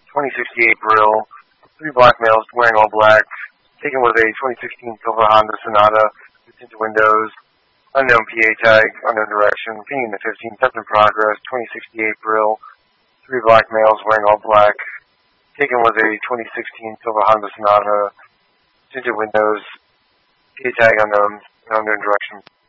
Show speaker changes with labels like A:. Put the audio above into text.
A: 2068 Brill, 3 black males wearing all black, taken with a 2016 silver Honda Sonata with tinted windows, unknown PA tag, unknown direction, opinion the 15, theft in progress, 2068 Brill, 3 black males wearing all black, taken with a 2016 silver Honda Sonata, tinted windows, PA tag unknown, unknown direction.